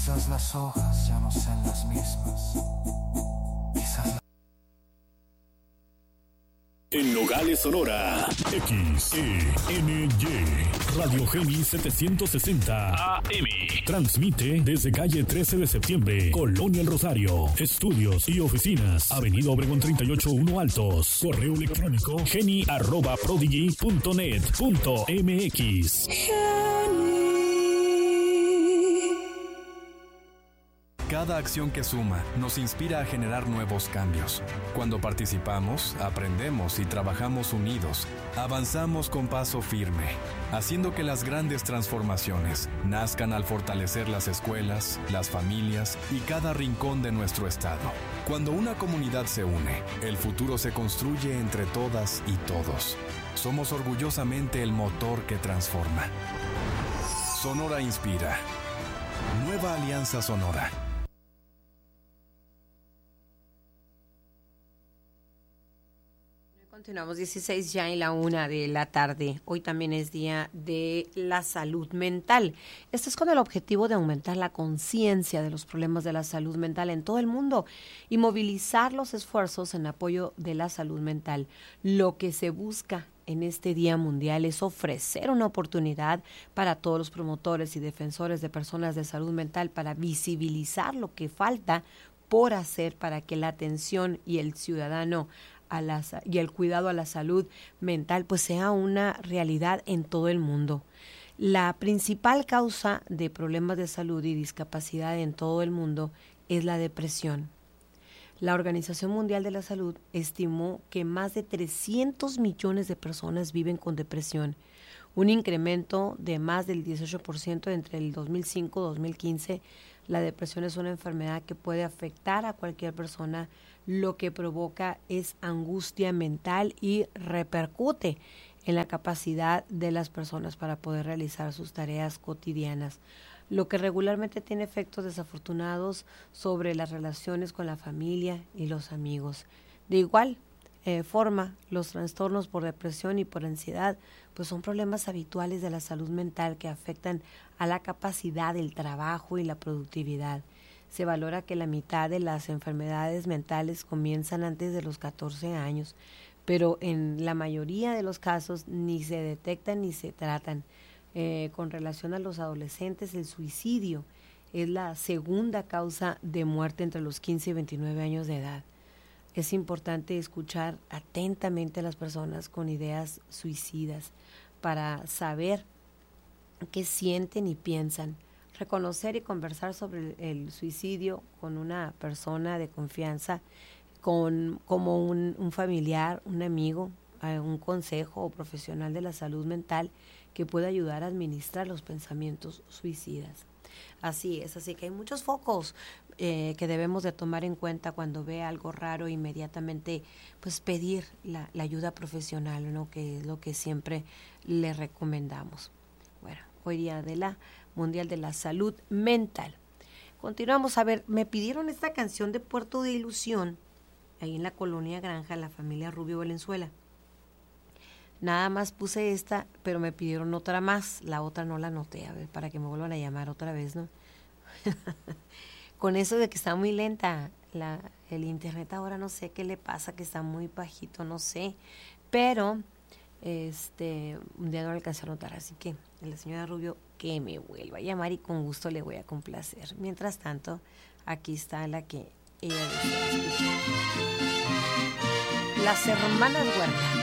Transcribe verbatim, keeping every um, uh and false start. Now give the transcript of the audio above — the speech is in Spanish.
Quizás las hojas ya no sean las mismas. Quizás la... En Nogales, Sonora, X E N Y, Radio Geni setecientos sesenta A M. Transmite desde calle trece de septiembre, Colonia El Rosario. Estudios y oficinas, Avenida Obregón treinta y ocho uno Altos. Correo electrónico geni arroba prodigy punto net punto m x. Cada acción que suma nos inspira a generar nuevos cambios. Cuando participamos, aprendemos y trabajamos unidos, avanzamos con paso firme, haciendo que las grandes transformaciones nazcan al fortalecer las escuelas, las familias y cada rincón de nuestro estado. Cuando una comunidad se une, el futuro se construye entre todas y todos. Somos orgullosamente el motor que transforma. Sonora Inspira. Nueva Alianza Sonora. Continuamos dieciséis ya en la una de la tarde. Hoy también es día de la salud mental. Esto es con el objetivo de aumentar la conciencia de los problemas de la salud mental en todo el mundo y movilizar los esfuerzos en apoyo de la salud mental. Lo que se busca en este Día Mundial es ofrecer una oportunidad para todos los promotores y defensores de personas de salud mental para visibilizar lo que falta por hacer para que la atención y el ciudadano a la, y el cuidado a la salud mental pues sea una realidad en todo el mundo. La principal causa de problemas de salud y discapacidad en todo el mundo es la depresión. La Organización Mundial de la Salud estimó que más de trescientos millones de personas viven con depresión, un incremento de más del dieciocho por ciento entre el dos mil cinco y dos mil quince. La depresión es una enfermedad que puede afectar a cualquier persona. Lo que provoca es angustia mental y repercute en la capacidad de las personas para poder realizar sus tareas cotidianas, lo que regularmente tiene efectos desafortunados sobre las relaciones con la familia y los amigos. De igual eh, forma, los trastornos por depresión y por ansiedad pues son problemas habituales de la salud mental que afectan a la capacidad del trabajo y la productividad. Se valora que la mitad de las enfermedades mentales comienzan antes de los catorce años, pero en la mayoría de los casos ni se detectan ni se tratan. Eh, con relación a los adolescentes, el suicidio es la segunda causa de muerte entre los quince y veintinueve años de edad. Es importante escuchar atentamente a las personas con ideas suicidas para saber qué sienten y piensan. Reconocer y conversar sobre el, el suicidio con una persona de confianza, con como un, un familiar, un amigo, eh, un consejo o profesional de la salud mental que pueda ayudar a administrar los pensamientos suicidas. Así es, así que hay muchos focos eh, que debemos de tomar en cuenta cuando ve algo raro, inmediatamente pues pedir la, la ayuda profesional, ¿no? Que es lo que siempre le recomendamos. Bueno, hoy día de la Mundial de la Salud Mental. Continuamos, a ver, me pidieron esta canción de Puerto de Ilusión, ahí en la colonia Granja, la familia Rubio Valenzuela. Nada más puse esta, pero me pidieron otra más, la otra no la anoté, a ver, para que me vuelvan a llamar otra vez, ¿no? Con eso de que está muy lenta la, el internet ahora, no sé qué le pasa, que está muy bajito, no sé, pero este un día no alcancé a anotar, así que la señora Rubio que me vuelva a llamar y con gusto le voy a complacer. Mientras tanto, aquí está la que ella desea escuchar. Las Hermanas Huerta.